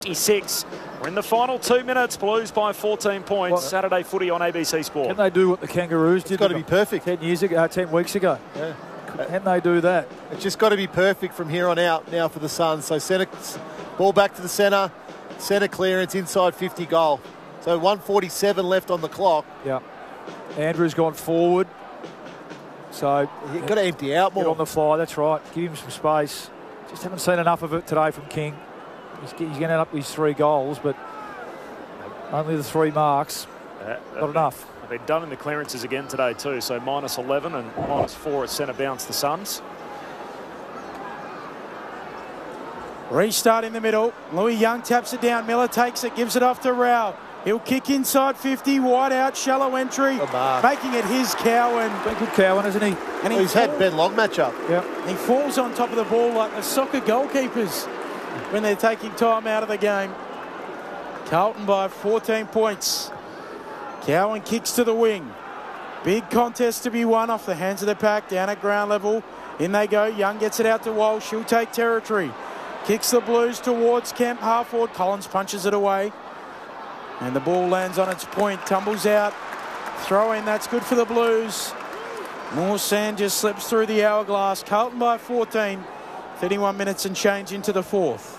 56. We're in the final 2 minutes. Blues by 14 points. What? Saturday footy on ABC Sport. Can they do what the Kangaroos did? It's got to be perfect. 10 weeks ago. Yeah. Can they do that? It's just got to be perfect from here on out now for the Suns. So centre, ball back to the centre, centre clearance, inside 50 goal. So 1:47 left on the clock. Yeah. Andrew's gone forward. So You've got to empty out get more. on the fly, that's right. Give him some space. Just haven't seen enough of it today from King. He's going to end up with his 3 goals, but only the 3 marks. Not enough. They've been done in the clearances again today too, so -11 and -4 at centre bounce the Suns. Restart in the middle. Louis Young taps it down. Miller takes it, gives it off to Rao. He'll kick inside 50, wide out, shallow entry, making it his Cowan. Been good Cowan, hasn't he? And He's had Ben Long match up. Yeah. he falls on top of the ball like the soccer goalkeepers when they're taking time out of the game. Carlton by 14 points. Cowan kicks to the wing. Big contest to be won off the hands of the pack, down at ground level. In they go. Young gets it out to Walsh. She'll take territory. Kicks the Blues towards Kemp, half forward. Collins punches it away. And the ball lands on its point, tumbles out. Throw in, that's good for the Blues. More sand just slips through the hourglass. Carlton by 14. 31 minutes and change into the fourth.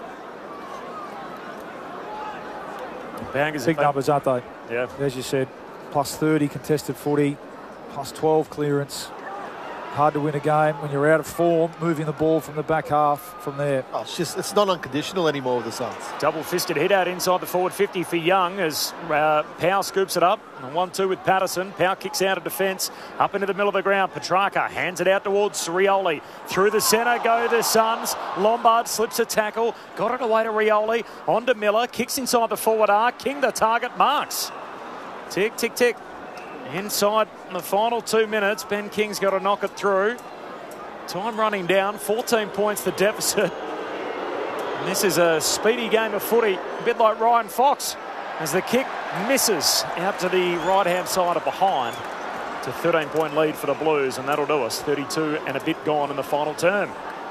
Bangers Big numbers, aren't they? Yeah. As you said, +30 contested footy, +12 clearance. Hard to win a game when you're out of form, moving the ball from the back half from there. Oh, it's not unconditional anymore with the Suns. Double-fisted hit out inside the forward 50 for Young as Powell scoops it up. 1-2 with Patterson. Powell kicks out of defence. Up into the middle of the ground. Petrarca hands it out towards Rioli. Through the centre go the Suns. Lombard slips a tackle. Got it away to Rioli. On to Miller. Kicks inside the forward arc. King the target. Marks. Tick, tick, tick. Inside the final 2 minutes, Ben King's got to knock it through. Time running down, 14 points the deficit. And this is a speedy game of footy, a bit like Ryan Fox, as the kick misses out to the right-hand side of behind. It's a 13-point lead for the Blues, and that'll do us. 32 and a bit gone in the final term.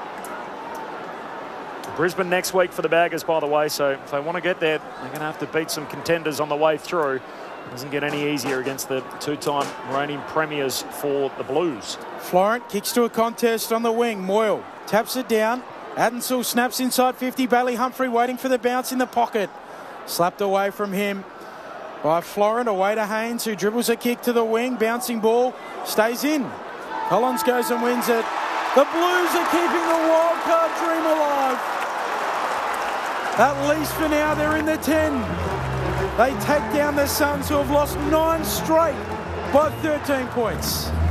Brisbane next week for the Baggers, by the way, so if they want to get there, they're going to have to beat some contenders on the way through. Doesn't get any easier against the 2-time reigning premiers for the Blues. Florent kicks to a contest on the wing. Moyle taps it down. Adensel snaps inside 50. Bailey Humphrey waiting for the bounce in the pocket. Slapped away from him by Florent. Away to Haynes, who dribbles a kick to the wing. Bouncing ball. Stays in. Collins goes and wins it. The Blues are keeping the wildcard dream alive. At least for now, they're in the 10. They take down the Suns, who have lost 9 straight by 13 points.